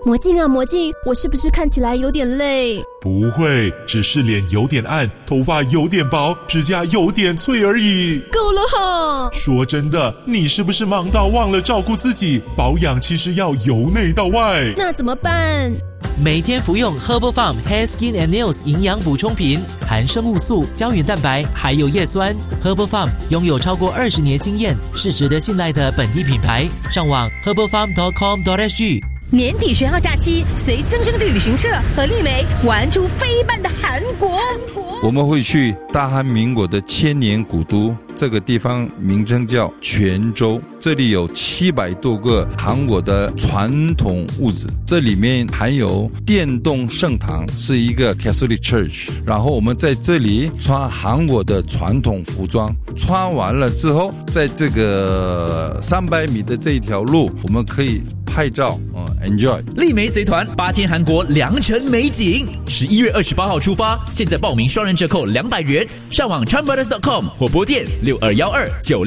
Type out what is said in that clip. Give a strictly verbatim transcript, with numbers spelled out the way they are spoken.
魔镜啊魔镜，我是不是看起来有点累？ 不会，只是脸有点暗，头发有点薄，指甲有点脆而已。 够了哈！ 说真的，你是不是忙到忘了照顾自己？保养其实要由内到外。 那怎么办？ 每天服用 Herbal Farm Hair Skin and Nails 营养补充品，含生物素、胶原蛋白，还有叶酸。Herbal Farm 拥有超过二十年经验，是值得信赖的本地品牌。上网 herbal farm dot com dot s g。 年底学号假期，随增生地旅行社和丽梅玩出非一般的韩国。 我们会去大韩民国的千年古都，这个地方名称叫全州，这里有七百多个韩国的传统屋子，这里面含有电动圣堂，是一个 Catholic Church， 然后我们在这里穿韩国的传统服装，穿完了之后，在这个三百米的这一条路，我们可以拍照，嗯 ，enjoy。 丽梅随团八天韩国良辰美景，十一月二十八号出发，现在报名双人折扣两百元，上网 charmbrothers dot com 或拨电六二一二九。